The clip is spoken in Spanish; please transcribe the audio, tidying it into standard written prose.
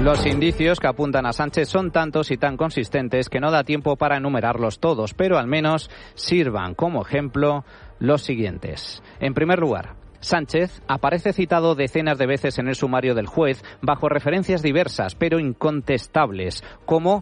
Los indicios que apuntan a Sánchez son tantos y tan consistentes que no da tiempo para enumerarlos todos, pero al menos sirvan como ejemplo los siguientes. En primer lugar, Sánchez aparece citado decenas de veces en el sumario del juez bajo referencias diversas pero incontestables, como